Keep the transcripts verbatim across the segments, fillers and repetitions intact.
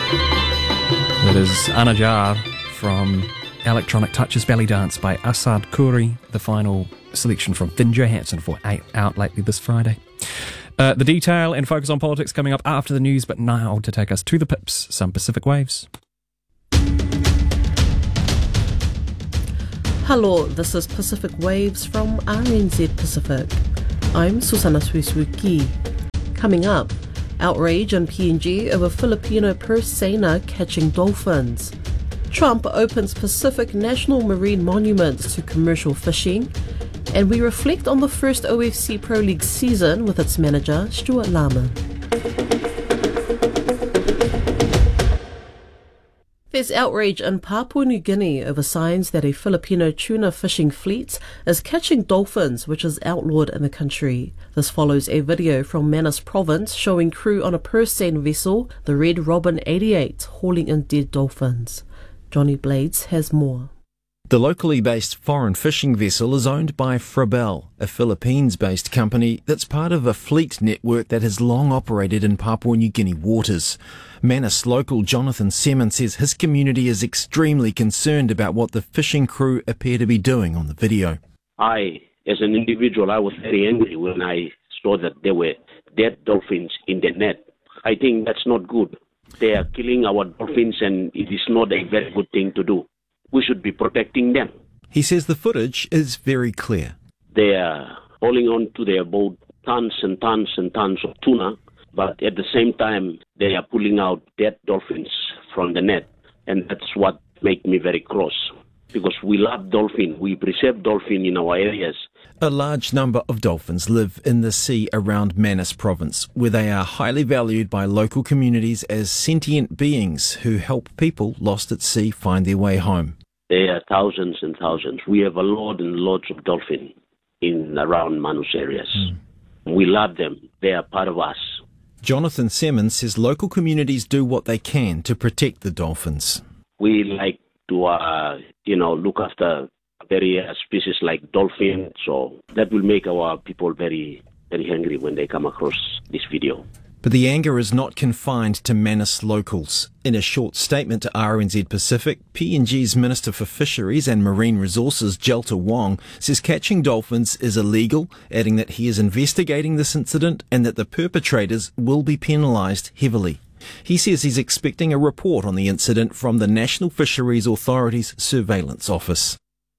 That is Anajar from Electronic Touches Belly Dance by Asad Khoury, the final selection from Finn Johansson for eight out lately this Friday. Uh, the detail and focus on politics coming up after the news, but now to take us to the pips, some Pacific Waves. Hello, this is Pacific Waves from R N Z Pacific. I'm Susana Suisuki. Coming up, outrage in P N G over Filipino purse seiner catching dolphins. Trump opens Pacific National Marine Monuments to commercial fishing. And we reflect on the first O F C Pro League season with its manager, Stuart Lama. There's outrage in Papua New Guinea over signs that a Filipino tuna fishing fleet is catching dolphins, which is outlawed in the country. This follows a video from Manus Province showing crew on a purse seine vessel, the Red Robin eighty-eight, hauling in dead dolphins. Johnny Blades has more. The locally based foreign fishing vessel is owned by Frabel, a Philippines-based company that's part of a fleet network that has long operated in Papua New Guinea waters. Manus local Jonathan Seaman says his community is extremely concerned about what the fishing crew appear to be doing on the video. I, as an individual, I was very angry when I saw that there were dead dolphins in the net. I think that's not good. They are killing our dolphins and it is not a very good thing to do. We should be protecting them. He says the footage is very clear. They are holding on to their boat tons and tons and tons of tuna, but at the same time, they are pulling out dead dolphins from the net. And that's what makes me very cross, because we love dolphin. We preserve dolphin in our areas. A large number of dolphins live in the sea around Manus Province, where they are highly valued by local communities as sentient beings who help people lost at sea find their way home. There are thousands and thousands. We have a lot and lots of dolphin in around Manus areas. Mm. We love them. They are part of us. Jonathan Simmons says local communities do what they can to protect the dolphins. We like to, uh, you know, look after very uh, species like dolphin, so that will make our people very, very angry when they come across this video. But the anger is not confined to Manus locals. In a short statement to R N Z Pacific, P N G's Minister for Fisheries and Marine Resources, Jelta Wong, says catching dolphins is illegal, adding that he is investigating this incident and that the perpetrators will be penalised heavily. He says he's expecting a report on the incident from the National Fisheries Authority's Surveillance Office.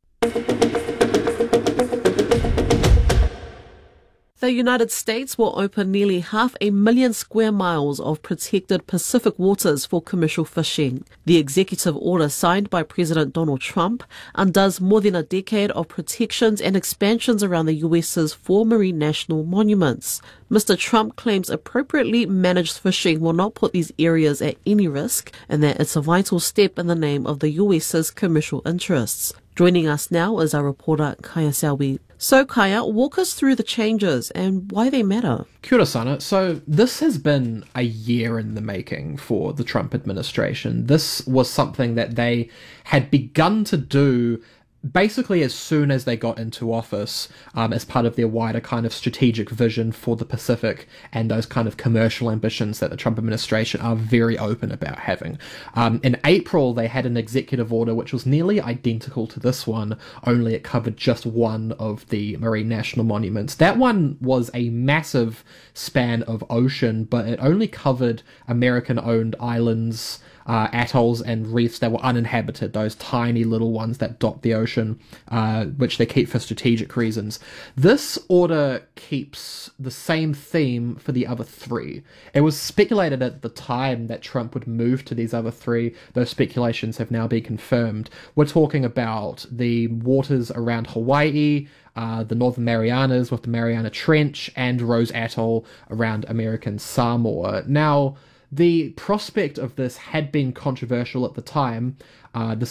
The United States will open nearly half a million square miles of protected Pacific waters for commercial fishing. The executive order signed by President Donald Trump undoes more than a decade of protections and expansions around the U S's four marine national monuments. Mister Trump claims appropriately managed fishing will not put these areas at any risk and that it's a vital step in the name of the U S's commercial interests. Joining us now is our reporter Kaya Selby. So Kaya, walk us through the changes and why they matter. Kia ora, Sana. So this has been a year in the making for the Trump administration. This was something that they had begun to do basically as soon as they got into office, um, as part of their wider kind of strategic vision for the Pacific and those kind of commercial ambitions that the Trump administration are very open about having. Um, in April, they had an executive order which was nearly identical to this one, only it covered just one of the marine national monuments. That one was a massive span of ocean, but it only covered American-owned islands, Uh, atolls and reefs that were uninhabited, those tiny little ones that dot the ocean, uh, which they keep for strategic reasons. This order keeps the same theme for the other three. It was speculated at the time that Trump would move to these other three. Those speculations have now been confirmed. We're talking about the waters around Hawaii, uh, the Northern Marianas with the Mariana Trench, and Rose Atoll around American Samoa. Now, the prospect of this had been controversial at the time. Uh, this is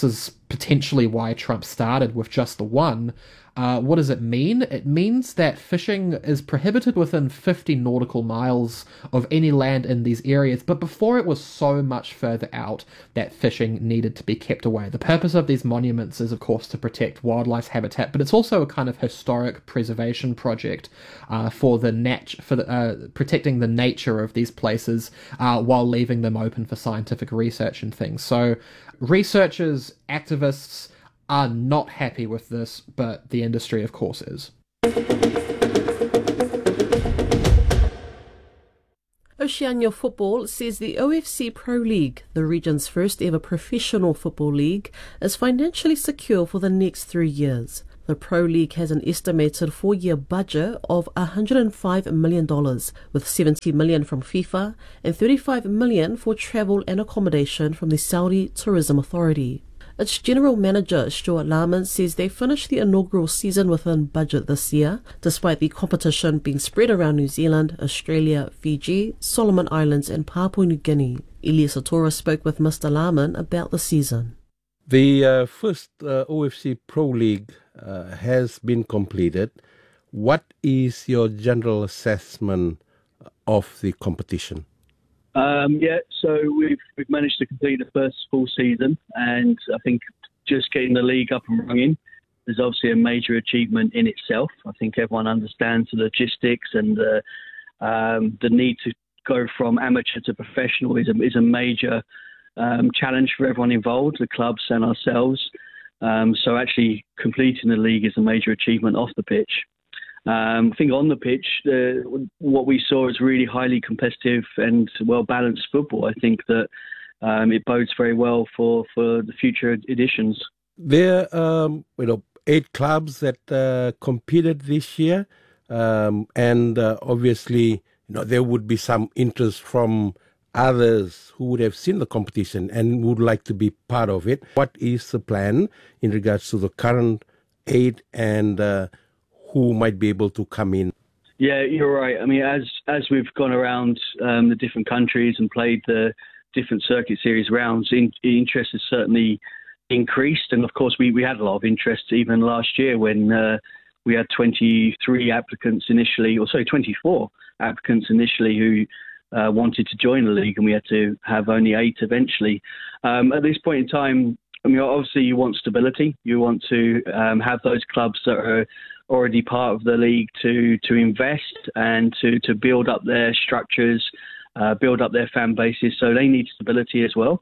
potentially why Trump started with just the one. Uh, what does it mean? It means that fishing is prohibited within fifty nautical miles of any land in these areas, but before it was so much further out that fishing needed to be kept away. The purpose of these monuments is, of course, to protect wildlife habitat, but it's also a kind of historic preservation project uh, for the nat- for the, uh, protecting the nature of these places uh, while leaving them open for scientific research and things. So researchers, activists, are not happy with this, but the industry, of course, is. Oceania Football says the O F C Pro League, the region's first ever professional football league, is financially secure for the next three years. The Pro League has an estimated four-year budget of one hundred five million dollars, with seventy million dollars from FIFA and thirty-five million dollars for travel and accommodation from the Saudi Tourism Authority. Its general manager, Stuart Lahman, says they finished the inaugural season within budget this year, despite the competition being spread around New Zealand, Australia, Fiji, Solomon Islands and Papua New Guinea. Elias Atora spoke with Mister Lahman about the season. The uh, first uh, O F C Pro League uh, has been completed. What is your general assessment of the competition? Um, yeah, so we've we've managed to complete the first full season, and I think just getting the league up and running is obviously a major achievement in itself. I think everyone understands the logistics and the um, the need to go from amateur to professional is a is a major um, challenge for everyone involved, the clubs and ourselves. Um, so actually completing the league is a major achievement off the pitch. Um, I think on the pitch, uh, what we saw is really highly competitive and well-balanced football. I think that um, it bodes very well for, for the future editions. There are um, you know, eight clubs that uh, competed this year, um, and uh, obviously you know, there would be some interest from others who would have seen the competition and would like to be part of it. What is the plan in regards to the current eight and uh, who might be able to come in? Yeah, you're right. I mean, as as we've gone around um, the different countries and played the different circuit series rounds, in, interest has certainly increased. And of course, we, we had a lot of interest even last year when uh, we had twenty-three applicants initially, or sorry, twenty-four applicants initially who uh, wanted to join the league, and we had to have only eight eventually. Um, at this point in time, I mean, obviously you want stability. You want to um, have those clubs that are already part of the league to to invest and to, to build up their structures, uh, build up their fan bases. So they need stability as well.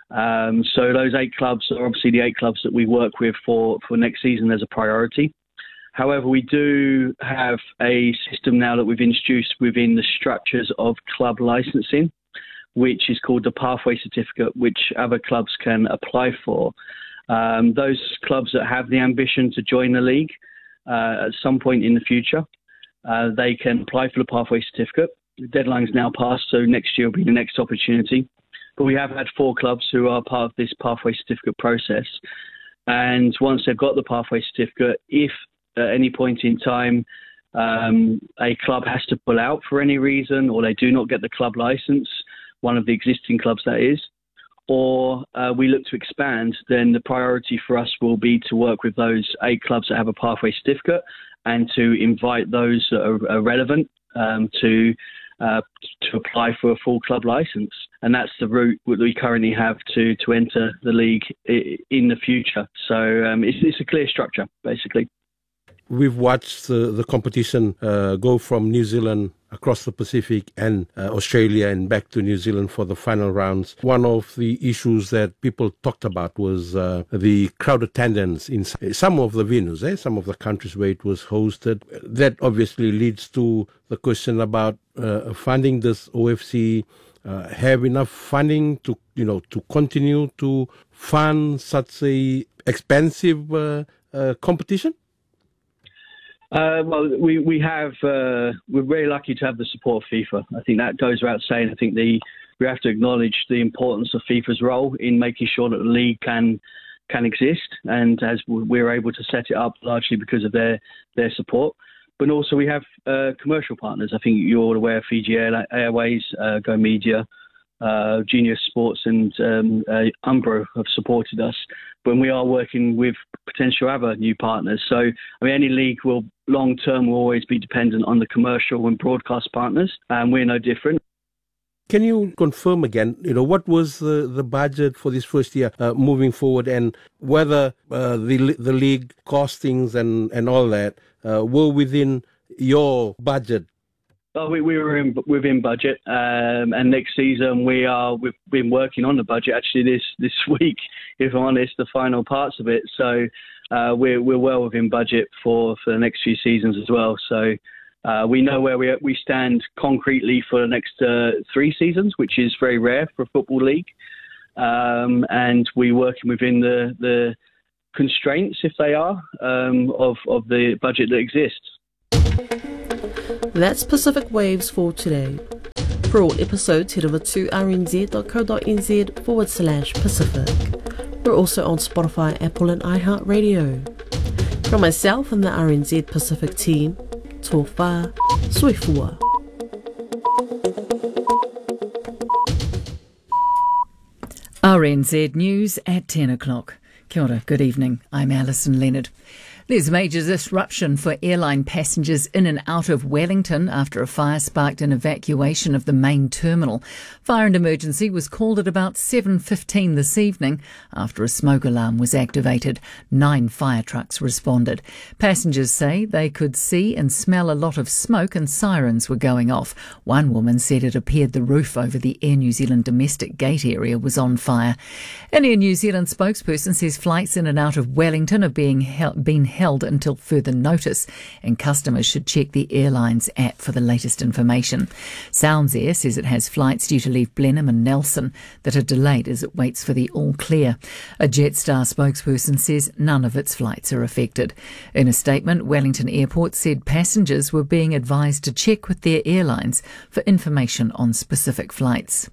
Um, so those eight clubs are obviously the eight clubs that we work with for, for next season as a priority. However, we do have a system now that we've introduced within the structures of club licensing, which is called the Pathway Certificate, which other clubs can apply for. Um, those clubs that have the ambition to join the league uh, at some point in the future, uh, they can apply for the Pathway Certificate. The deadline's now passed, so next year will be the next opportunity. But we have had four clubs who are part of this Pathway Certificate process. And once they've got the Pathway Certificate, if at any point in time um, a club has to pull out for any reason, or they do not get the club license, one of the existing clubs that is, or uh, we look to expand, then the priority for us will be to work with those eight clubs that have a Pathway Certificate and to invite those that are, are relevant um, to uh, to apply for a full club license. And that's the route that we currently have to, to enter the league in the future. So um, it's, it's a clear structure, basically. We've watched the, the competition uh, go from New Zealand across the Pacific and uh, Australia and back to New Zealand for the final rounds. One of the issues that people talked about was uh, the crowd attendance in some of the venues, eh? some of the countries where it was hosted. That obviously leads to the question about uh, funding this O F C. Uh, have enough funding to, you know, to continue to fund such a expensive uh, uh, competition? Uh, well, we we have uh, we're very lucky to have the support of FIFA. I think that goes without saying. I think the we have to acknowledge the importance of FIFA's role in making sure that the league can can exist, and as we're able to set it up largely because of their their support. But also we have uh, commercial partners. I think you're all aware of Fiji Airways, uh, Go Media, uh, Genius Sports and um, uh, Umbro have supported us when we are working with potential other new partners. So, I mean, any league will long term will always be dependent on the commercial and broadcast partners, and we're no different. Can you confirm again, you know, what was the, the budget for this first year uh, moving forward, and whether uh, the the league costings and, and all that uh, were within your budget? Oh, we, we were in, within budget, um, and next season we are. We've been working on the budget actually this, this week, if I'm honest, the final parts of it. So uh, we're we're well within budget for, for the next few seasons as well. So uh, we know where we we stand concretely for the next uh, three seasons, which is very rare for a football league, um, and we're working within the the constraints, if they are, um, of of the budget that exists. That's Pacific Waves for today. For all episodes, head over to rnz.co.nz forward slash Pacific. We're also on Spotify, Apple and iHeartRadio. From myself and the R N Z Pacific team, tō whā, soifua. R N Z News at ten o'clock. Kia ora, good evening. I'm Alison Leonard. There's major disruption for airline passengers in and out of Wellington after a fire sparked an evacuation of the main terminal. Fire and emergency was called at about seven fifteen this evening after a smoke alarm was activated. Nine fire trucks responded. Passengers say they could see and smell a lot of smoke and sirens were going off. One woman said it appeared the roof over the Air New Zealand domestic gate area was on fire. An Air New Zealand spokesperson says flights in and out of Wellington are being held, been held held until further notice, and customers should check the airline's app for the latest information. Sounds Air says it has flights due to leave Blenheim and Nelson that are delayed as it waits for the all clear. A Jetstar spokesperson says none of its flights are affected. In a statement, Wellington Airport said passengers were being advised to check with their airlines for information on specific flights.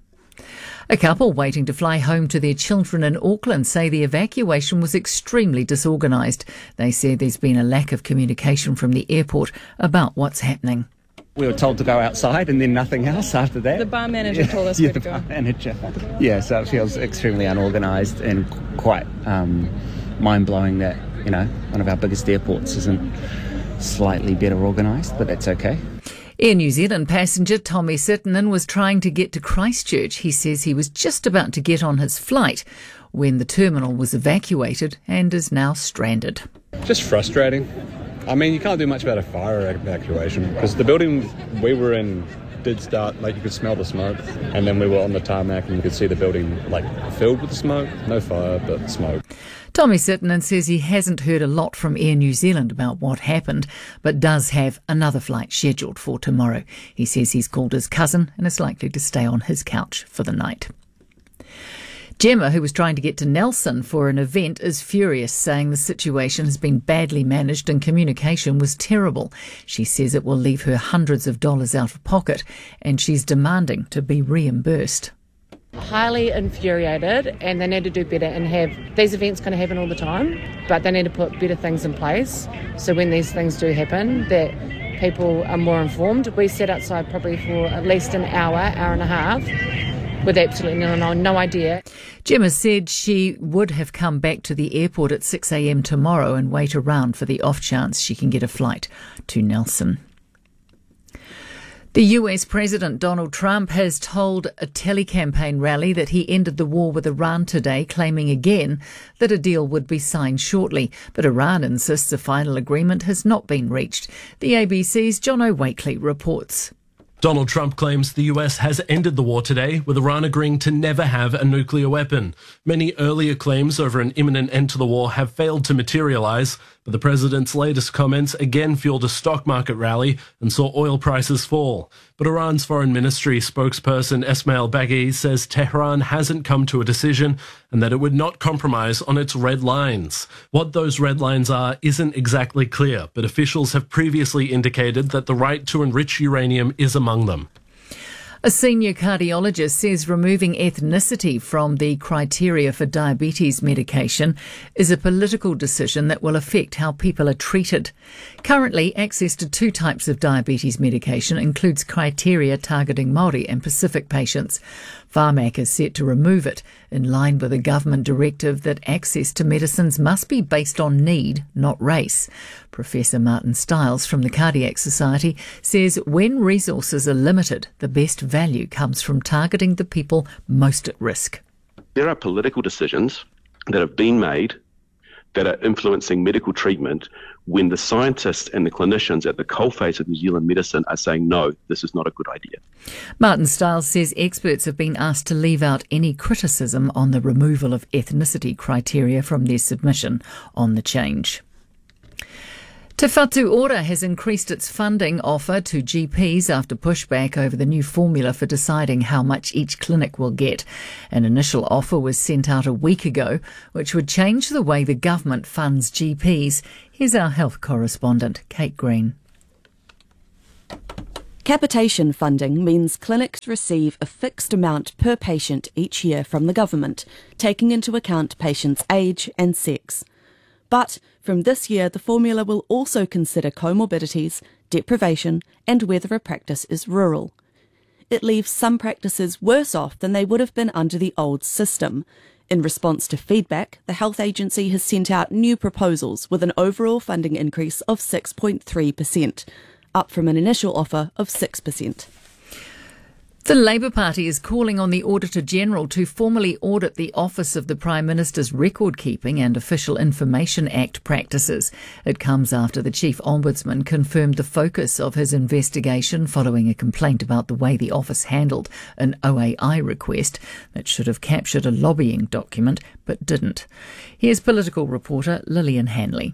A couple waiting to fly home to their children in Auckland say the evacuation was extremely disorganised. They said there's been a lack of communication from the airport about what's happening. We were told to go outside and then nothing else after that. The bar manager yeah, told us yeah, where to the go. Bar manager. Yeah, so it feels extremely unorganised and quite um, mind-blowing that, you know, one of our biggest airports isn't slightly better organised, but that's okay. Air New Zealand passenger Tommy Sittinen was trying to get to Christchurch. He says he was just about to get on his flight when the terminal was evacuated and is now stranded. Just frustrating. I mean, you can't do much about a fire evacuation because the building we were in did start, like you could smell the smoke, and then we were on the tarmac and you could see the building like filled with smoke. No fire, but smoke. Tommy Sittinen says he hasn't heard a lot from Air New Zealand about what happened, but does have another flight scheduled for tomorrow. He says he's called his cousin and is likely to stay on his couch for the night. Gemma, who was trying to get to Nelson for an event, is furious, saying the situation has been badly managed and communication was terrible. She says it will leave her hundreds of dollars out of pocket, and she's demanding to be reimbursed. Highly infuriated, and they need to do better and have these events kind of happen all the time, but they need to put better things in place so when these things do happen that people are more informed. We sat outside probably for at least an hour, hour and a half with absolutely no, no idea. Gemma said she would have come back to the airport at six a.m. tomorrow and wait around for the off chance she can get a flight to Nelson. The U S President Donald Trump has told a telecampaign rally that he ended the war with Iran today, claiming again that a deal would be signed shortly. But Iran insists a final agreement has not been reached. The A B C's John O'Wakely reports. Donald Trump claims the U S has ended the war today, with Iran agreeing to never have a nuclear weapon. Many earlier claims over an imminent end to the war have failed to materialise, but the president's latest comments again fueled a stock market rally and saw oil prices fall. But Iran's foreign ministry spokesperson Esmail Baghi says Tehran hasn't come to a decision and that it would not compromise on its red lines. What those red lines are isn't exactly clear, but officials have previously indicated that the right to enrich uranium is among them. A senior cardiologist says removing ethnicity from the criteria for diabetes medication is a political decision that will affect how people are treated. Currently, access to two types of diabetes medication includes criteria targeting Māori and Pacific patients. Pharmac is set to remove it, in line with a government directive that access to medicines must be based on need, not race. Professor Martin Stiles from the Cardiac Society says when resources are limited, the best value comes from targeting the people most at risk. There are political decisions that have been made that are influencing medical treatment when the scientists and the clinicians at the coalface of New Zealand medicine are saying, no, this is not a good idea. Martin Stiles says experts have been asked to leave out any criticism on the removal of ethnicity criteria from their submission on the change. Te Whatu Ora has increased its funding offer to G Ps after pushback over the new formula for deciding how much each clinic will get. An initial offer was sent out a week ago, which would change the way the government funds G Ps. Here's our health correspondent, Kate Green. Capitation funding means clinics receive a fixed amount per patient each year from the government, taking into account patients' age and sex. But from this year, the formula will also consider comorbidities, deprivation, and whether a practice is rural. It leaves some practices worse off than they would have been under the old system. In response to feedback, the Health Agency has sent out new proposals with an overall funding increase of six point three percent, up from an initial offer of six percent. The Labour Party is calling on the Auditor-General to formally audit the Office of the Prime Minister's Record-Keeping and Official Information Act practices. It comes after the Chief Ombudsman confirmed the focus of his investigation following a complaint about the way the office handled an O A I request that should have captured a lobbying document but didn't. Here's political reporter Lillian Hanley.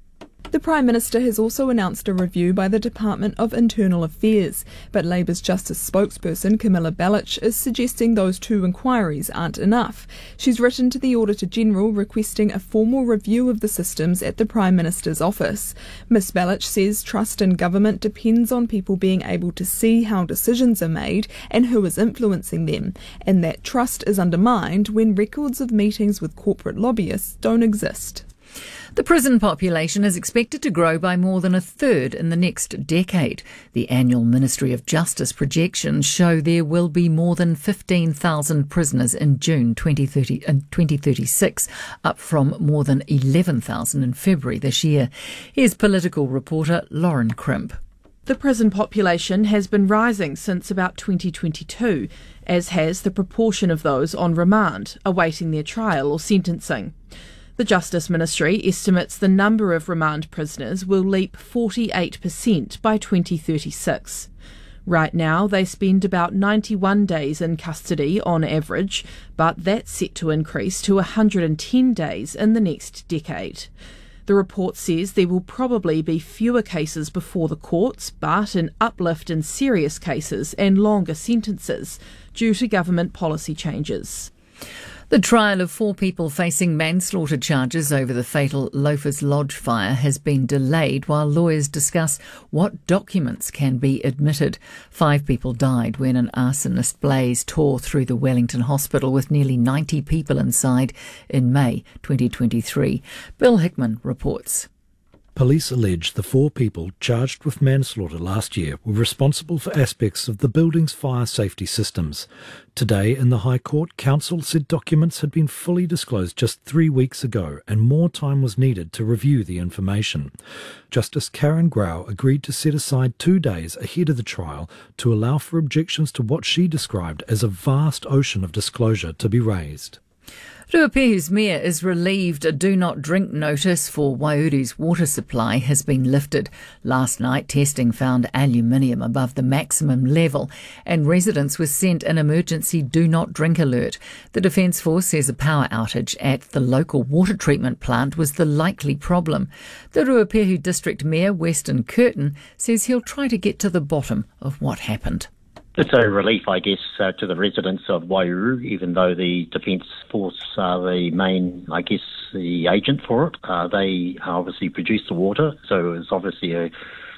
The Prime Minister has also announced a review by the Department of Internal Affairs, but Labour's Justice spokesperson Camilla Bellich is suggesting those two inquiries aren't enough. She's written to the Auditor-General requesting a formal review of the systems at the Prime Minister's office. Miss Bellich says trust in government depends on people being able to see how decisions are made and who is influencing them, and that trust is undermined when records of meetings with corporate lobbyists don't exist. The prison population is expected to grow by more than a third in the next decade. The annual Ministry of Justice projections show there will be more than fifteen thousand prisoners in June twenty thirty-six, up from more than eleven thousand in February this year. Here's political reporter Lauren Crimp. The prison population has been rising since about twenty twenty-two, as has the proportion of those on remand, awaiting their trial or sentencing. The Justice Ministry estimates the number of remand prisoners will leap forty-eight percent by twenty thirty-six. Right now, they spend about ninety-one days in custody on average, but that's set to increase to one hundred ten days in the next decade. The report says there will probably be fewer cases before the courts, but an uplift in serious cases and longer sentences due to government policy changes. The trial of four people facing manslaughter charges over the fatal Loafers Lodge fire has been delayed while lawyers discuss what documents can be admitted. Five people died when an arsonist blaze tore through the Wellington Hospital with nearly ninety people inside in May twenty twenty-three. Bill Hickman reports. Police allege the four people charged with manslaughter last year were responsible for aspects of the building's fire safety systems. Today, in the High Court, counsel said documents had been fully disclosed just three weeks ago and more time was needed to review the information. Justice Karen Grau agreed to set aside two days ahead of the trial to allow for objections to what she described as a vast ocean of disclosure to be raised. Ruapehu's mayor is relieved a do-not-drink notice for Waiuru's water supply has been lifted. Last night, testing found aluminium above the maximum level, and residents were sent an emergency do-not-drink alert. The Defence Force says a power outage at the local water treatment plant was the likely problem. The Ruapehu District Mayor, Weston Curtin, says he'll try to get to the bottom of what happened. It's a relief, I guess, uh, to the residents of Wairau, even though the Defence Force are the main, I guess, the agent for it. Uh, they obviously produce the water, so it's obviously a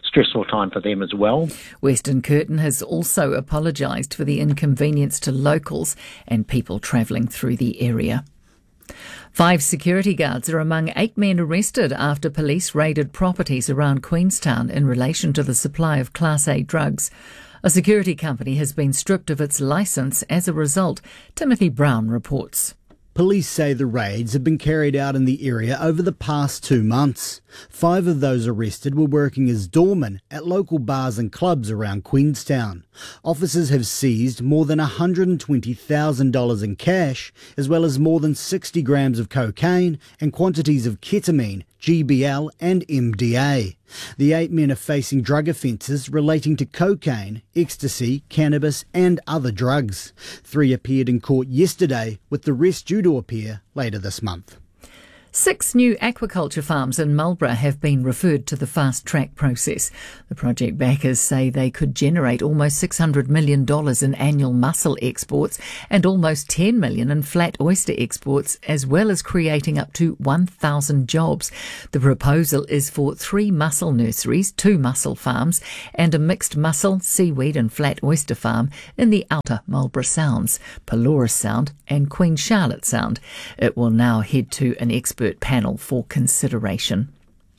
stressful time for them as well. Western Curtin has also apologised for the inconvenience to locals and people travelling through the area. Five security guards are among eight men arrested after police raided properties around Queenstown in relation to the supply of Class A drugs. A security company has been stripped of its licence as a result, Timothy Brown reports. Police say the raids have been carried out in the area over the past two months. Five of those arrested were working as doormen at local bars and clubs around Queenstown. Officers have seized more than one hundred twenty thousand dollars in cash, as well as more than sixty grams of cocaine and quantities of ketamine, G B L and M D A. The eight men are facing drug offences relating to cocaine, ecstasy, cannabis and other drugs. Three appeared in court yesterday, with the rest due to appear later this month. Six new aquaculture farms in Marlborough have been referred to the fast-track process. The project backers say they could generate almost six hundred million dollars in annual mussel exports and almost ten million dollars in flat oyster exports, as well as creating up to one thousand jobs. The proposal is for three mussel nurseries, two mussel farms, and a mixed mussel, seaweed and flat oyster farm in the outer Marlborough Sounds, Pelorus Sound and Queen Charlotte Sound. It will now head to an expert panel for consideration.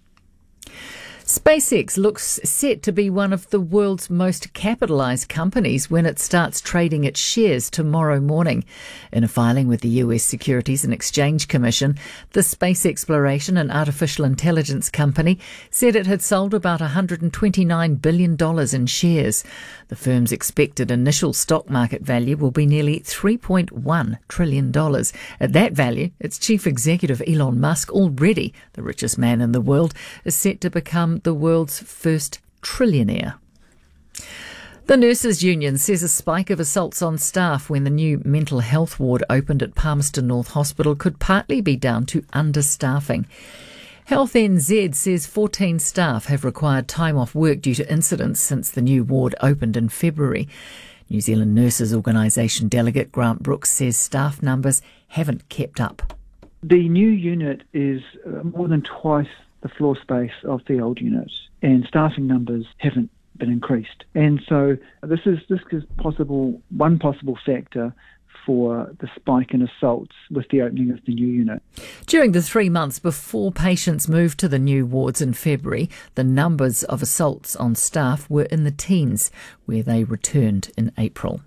SpaceX looks set to be one of the world's most capitalised companies when it starts trading its shares tomorrow morning. In a filing with the U S Securities and Exchange Commission, the space exploration and artificial intelligence company said it had sold about one hundred twenty-nine billion dollars in shares. The firm's expected initial stock market value will be nearly three point one trillion dollars. At that value, its chief executive Elon Musk, already the richest man in the world, is set to become the world's first trillionaire. The Nurses Union says a spike of assaults on staff when the new mental health ward opened at Palmerston North Hospital could partly be down to understaffing. Health N Z says fourteen staff have required time off work due to incidents since the new ward opened in February. New Zealand Nurses Organisation delegate Grant Brooks says staff numbers haven't kept up. The new unit is more than twice the floor space of the old unit, and staffing numbers haven't been increased. And so this is this is possible one possible factor for the spike in assaults with the opening of the new unit. During the three months before patients moved to the new wards in February, the numbers of assaults on staff were in the teens, where they returned in April.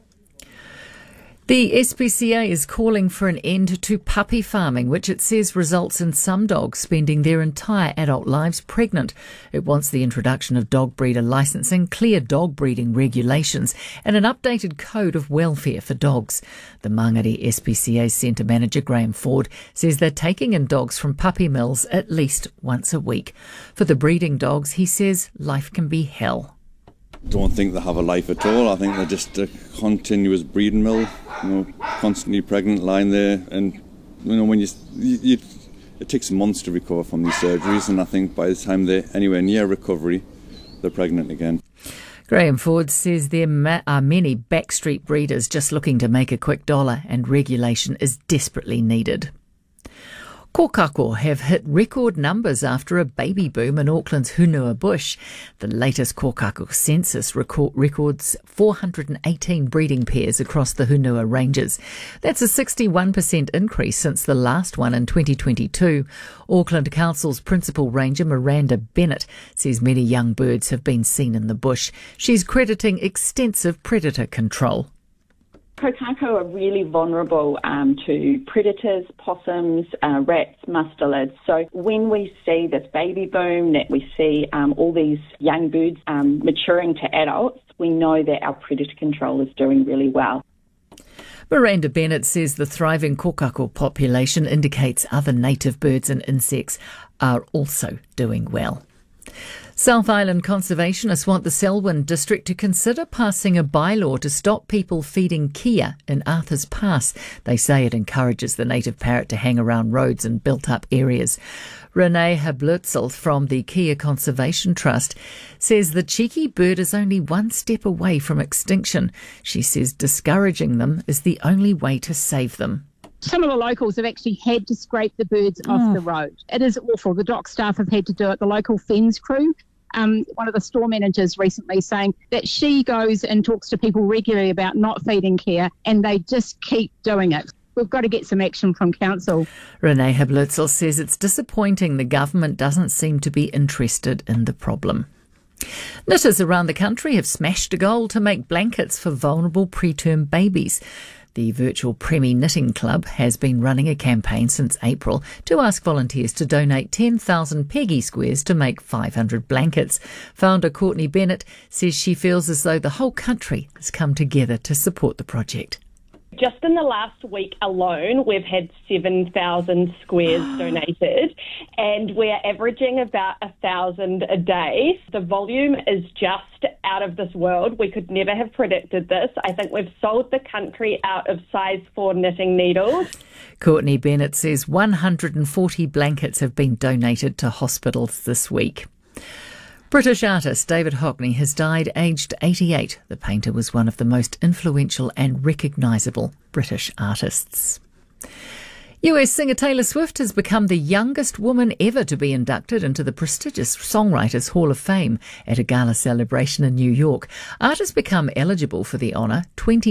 The S P C A is calling for an end to puppy farming, which it says results in some dogs spending their entire adult lives pregnant. It wants the introduction of dog breeder licensing, clear dog breeding regulations, and an updated code of welfare for dogs. The Mangere S P C A Centre Manager Graham Ford says they're taking in dogs from puppy mills at least once a week. For the breeding dogs, he says life can be hell. Don't think they have a life at all. I think they're just a continuous breeding mill, you know, constantly pregnant, lying there, and you know when you, you, you it takes months to recover from these surgeries, and I think by the time they're anywhere near recovery, they're pregnant again. Graham Ford says there ma- are many backstreet breeders just looking to make a quick dollar, and regulation is desperately needed. Kokako have hit record numbers after a baby boom in Auckland's Hunua bush. The latest Kokako census record records four hundred eighteen breeding pairs across the Hunua ranges. That's a sixty-one percent increase since the last one in twenty twenty-two. Auckland Council's principal ranger Miranda Bennett says many young birds have been seen in the bush. She's crediting extensive predator control. Kokako are really vulnerable um, to predators, possums, uh, rats, mustelids. So when we see this baby boom, that we see um, all these young birds um, maturing to adults, we know that our predator control is doing really well. Miranda Bennett says the thriving kokako population indicates other native birds and insects are also doing well. South Island conservationists want the Selwyn district to consider passing a bylaw to stop people feeding kia in Arthur's Pass. They say it encourages the native parrot to hang around roads and built-up areas. Renee Hablutzel from the Kia Conservation Trust says the cheeky bird is only one step away from extinction. She says discouraging them is the only way to save them. Some of the locals have actually had to scrape the birds oh. off the road. It is awful. The dock staff have had to do it, the local fens crew. um, one of the store managers recently saying that she goes and talks to people regularly about not feeding care and they just keep doing it. We've got to get some action from council. Renee Hablitzel says it's disappointing the government doesn't seem to be interested in the problem. Knitters around the country have smashed a goal to make blankets for vulnerable preterm babies. The virtual Premi Knitting Club has been running a campaign since April to ask volunteers to donate ten thousand Peggy squares to make five hundred blankets. Founder Courtney Bennett says she feels as though the whole country has come together to support the project. Just in the last week alone, we've had seven thousand squares donated, and we're averaging about one thousand a day. The volume is just out of this world. We could never have predicted this. I think we've sold the country out of size four knitting needles. Courtney Bennett says one hundred forty blankets have been donated to hospitals this week. British artist David Hockney has died aged eighty-eight. The painter was one of the most influential and recognisable British artists. U S singer Taylor Swift has become the youngest woman ever to be inducted into the prestigious Songwriters Hall of Fame at a gala celebration in New York. Artists become eligible for the honour twenty